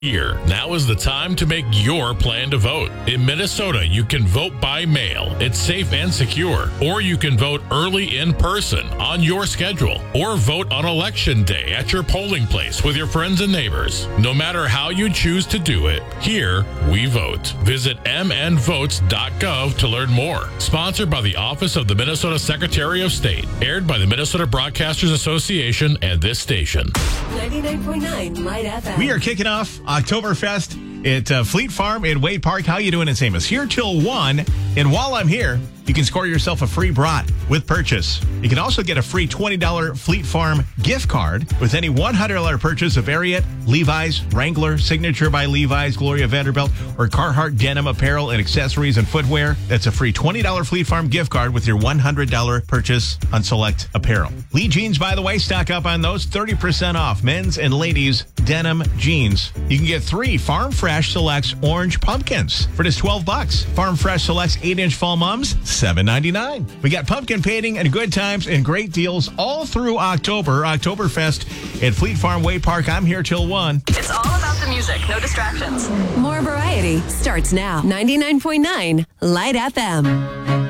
Here, now is the time to make your plan to vote. In Minnesota, you can vote by mail. It's safe and secure. Or you can vote early in person on your schedule. Or vote on election day at your polling place with your friends and neighbors. No matter how you choose to do it, here we vote. Visit mnvotes.gov to learn more. Sponsored by the Office of the Minnesota Secretary of State. Aired by the Minnesota Broadcasters Association and this station. 99.9 Light FM. We are kicking off Oktoberfest at Fleet Farm in Wade Park. How you doing? It's Amos here till 1. And while I'm here, you can score yourself a free brat with purchase. You can also get a free $20 Fleet Farm gift card with any $100 purchase of Ariat, Levi's, Wrangler, Signature by Levi's, Gloria Vanderbilt, or Carhartt denim apparel and accessories and footwear. That's a free $20 Fleet Farm gift card with your $100 purchase on select apparel. Lee Jeans, by the way, stock up on those. 30% off men's and ladies denim jeans. You can get 3 Farm Fresh Selects orange pumpkins for just $12. Farm Fresh Selects 8-inch fall mums, $7.99. We got pumpkin painting and good times and great deals all through October. Oktoberfest at Fleet Farm Wade Park. I'm here till 1. It's all about the music, no distractions. More variety starts now. 99.9 Light FM.